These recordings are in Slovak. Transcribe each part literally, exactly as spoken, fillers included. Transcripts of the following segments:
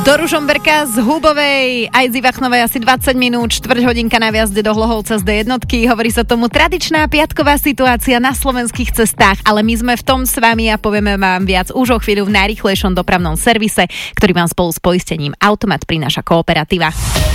Do Ružomberka z Hubovej aj z Ivachnovej asi dvadsať minút, štvrť hodinka na viazde do Hlohovca z dé jednotky. Hovorí sa tomu tradičná piatková situácia na slovenských cestách, ale my sme v tom s vami a povieme vám viac už o chvíľu v najrýchlejšom dopravnom servise, ktorý vám spolu s poistením Automat prináša Kooperativa.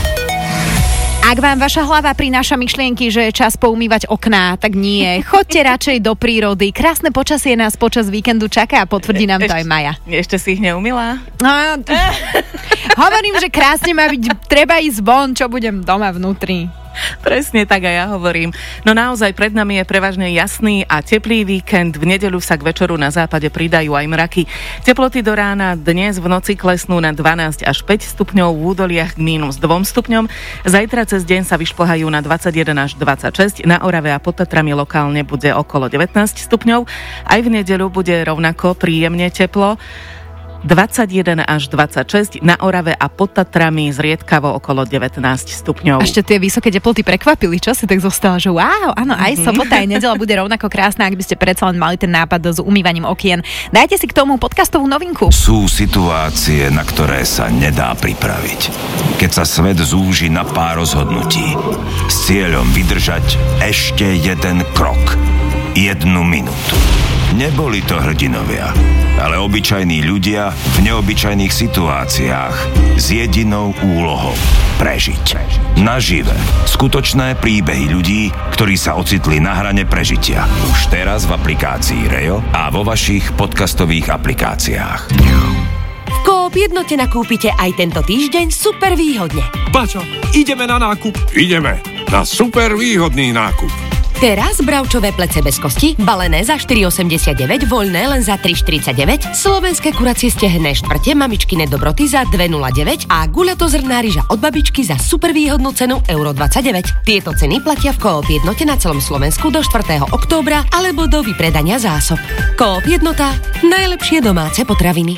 Ak vám vaša hlava prináša myšlienky, že je čas poumývať okná, tak nie. Choďte radšej do prírody. Krásne počasie nás počas víkendu čaká a potvrdí nám to aj Maja. Ešte si ich neumýla? No, t- hovorím, že krásne má byť, treba ísť von, čo budem doma vnútri. Presne tak aj ja hovorím. No naozaj pred nami je prevažne jasný a teplý víkend. V nedeľu sa k večeru na západe pridajú aj mraky. Teploty do rána dnes v noci klesnú na dvanásť až päť stupňov, v údoliach k mínus dva stupňom. Zajtra cez deň sa vyšplhajú na dvadsaťjeden až dvadsaťšesť. Na Orave a pod Tatrami lokálne bude okolo devätnásť stupňov. Aj v nedeľu bude rovnako príjemne teplo. dvadsaťjeden až dvadsaťšesť, na Orave a pod Tatrami zriedkavo okolo devätnásť stupňov. A ešte tie vysoké teploty prekvapili, čo si tak zostala, že wow, áno, aj sobota, aj nedeľa bude rovnako krásna, ak by ste predsa len mali ten nápad s umývaním okien. Dajte si k tomu podcastovú novinku. Sú situácie, na ktoré sa nedá pripraviť. Keď sa svet zúži na pár rozhodnutí s cieľom vydržať ešte jeden krok, jednu minútu. Neboli to hrdinovia, ale obyčajní ľudia v neobyčajných situáciách s jedinou úlohou prežiť. Nažive. Skutočné príbehy ľudí, ktorí sa ocitli na hrane prežitia. Už teraz v aplikácii Rejo a vo vašich podcastových aplikáciách. V Coop Jednote nakúpite aj tento týždeň super výhodne. Bačo, ideme na nákup. Ideme na super výhodný nákup. Teraz bravčové plece bez kosti, balené za štyri osemdesiatdeväť, voľné len za tri štyridsaťdeväť, slovenské kuracie stehenné štvrte mamičkine dobroty za dva nula deväť a guľatozrná ryža od babičky za super výhodnú cenu euro dvadsaťdeväť. Tieto ceny platia v Coop Jednote na celom Slovensku do štvrtého októbra alebo do vypredania zásob. Coop Jednota, najlepšie domáce potraviny.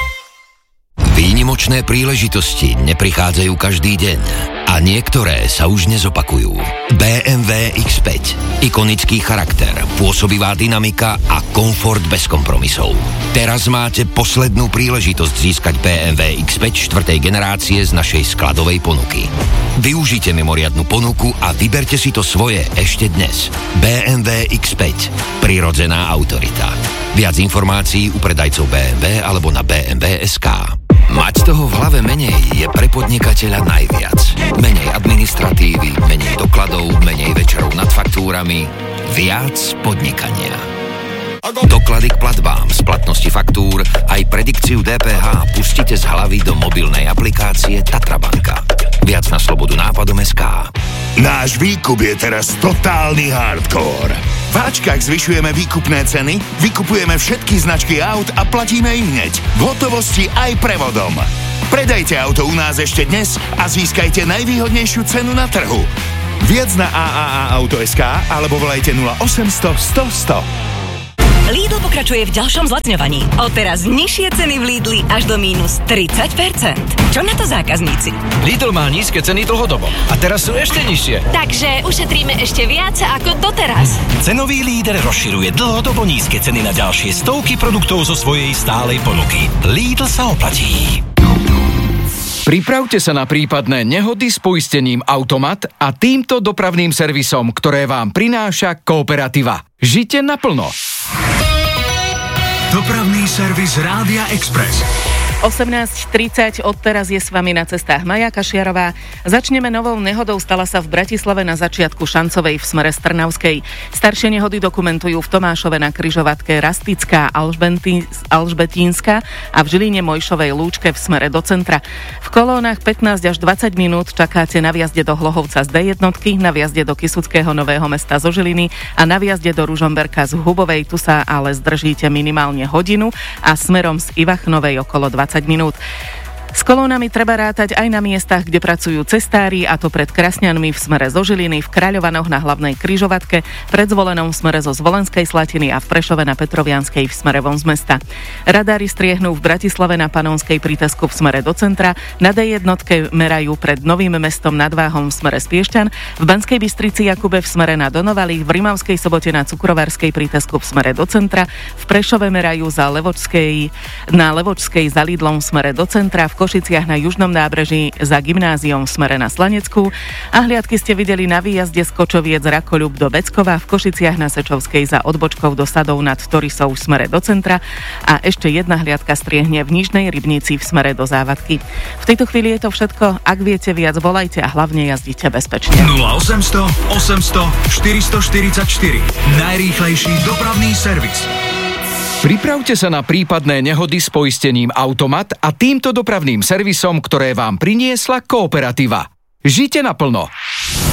Výnimočné príležitosti neprichádzajú každý deň a niektoré sa už nezopakujú. bé em vé iks päť. Ikonický charakter, pôsobivá dynamika a komfort bez kompromisov. Teraz máte poslednú príležitosť získať bé em vé iks päť štvrtej generácie z našej skladovej ponuky. Využite mimoriadnu ponuku a vyberte si to svoje ešte dnes. bé em vé iks päť. Prirodzená autorita. Viac informácií u predajcov bé em vé alebo na bé em vé bodka es ká. Mať toho v hlave menej je pre podnikateľa najviac. Menej administratívy, menej dokladov, menej večerov nad faktúrami, viac podnikania. Doklady k platbám, splatnosti faktúr, aj predikciu dé pé há pustite z hlavy do mobilnej aplikácie Tatrabanka. Viac na slobodu nápadom bodka es ká. Náš výkup je teraz totálny hardcore. V Ačkách zvyšujeme výkupné ceny, vykupujeme všetky značky aut a platíme ich hneď, v hotovosti aj prevodom. Predajte auto u nás ešte dnes a získajte najvýhodnejšiu cenu na trhu. Viac na á á á auto bodka es ká alebo volajte nula osemsto sto sto. Lidl pokračuje v ďalšom zlacňovaní. Odteraz nižšie ceny v Lidli až do mínus tridsať percent. Čo na to zákazníci? Lidl má nízke ceny dlhodobo a teraz sú ešte nižšie. Takže ušetríme ešte viac ako doteraz. Cenový líder rozširuje dlhodobo nízke ceny na ďalšie stovky produktov zo svojej stálej ponuky. Lidl sa oplatí. Pripravte sa na prípadné nehody s poistením Automat a týmto dopravným servisom, ktoré vám prináša Kooperativa. Žite naplno. Dopravný servis Rádia Express. osemnásť tridsať, odteraz je s vami na cestách Maja Kašiarová. Začneme novou nehodou, stala sa v Bratislave na začiatku Šancovej v smere Strnavskej. Staršie nehody dokumentujú v Tomášove na križovatke Rastická, Alžbetínska a v Žiline Mojšovej Lúčke v smere do centra. V kolónach pätnásť až dvadsať minút čakáte na viazde do Hlohovca z dé jednotky, na viazde do Kysuckého Nového Mesta zo Žiliny a na viazde do Ružomberka z Hubovej. Tu sa ale zdržíte minimálne hodinu a smerom z Ivachnovej okolo dvadsať minút. S kolónami treba rátať aj na miestach, kde pracujú cestári, a to pred Krasňanmi v smere zo Žiliny, v Kráľovanoch na hlavnej križovatke, pred Zvolenom v smere zo Zvolenskej Slatiny a v Prešove na Petrovianskej v smere von z mesta. Radári striehnú v Bratislave na Panonskej prítesku v smere do centra, na dé jednotke merajú pred Novým Mestom nad Váhom v smere z Piešťan, v Banskej Bystrici Jakube v smere na Donovali, v Rimavskej Sobote na Cukrovárskej prítesku v smere do centra, v Prešove merajú za Levočskej, na Levočskej za Lidlom v smere do centra, v Košiciach na južnom nábreží za gymnáziom v smere na Slanecku a hliadky ste videli na výjazde z Kočoviec Rakoľub do Beckova, v Košiciach na Sečovskej za odbočkou do Sadov nad Torisou v smere do centra a ešte jedna hliadka striehne v Nižnej Rybnici v smere do Závadky. V tejto chvíli je to všetko. Ak viete viac, volajte a hlavne jazdite bezpečne. nula osemsto osemsto štyristoštyridsaťštyri. Najrýchlejší dopravný servis. Pripravte sa na prípadné nehody s poistením Automat a týmto dopravným servisom, ktoré vám priniesla Kooperativa. Žite naplno.